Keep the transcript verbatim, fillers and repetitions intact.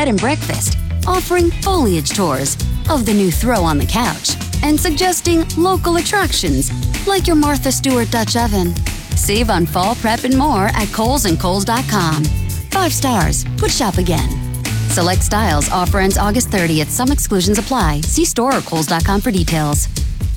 bed and breakfast, offering foliage tours of the new throw on the couch, and suggesting local attractions like your Martha Stewart Dutch oven. Save on fall prep and more at Kohl's and Kohl's dot com. Five stars. Would shop again. Select styles. Offer ends August thirtieth. Some exclusions apply. See store or Kohl's dot com for details.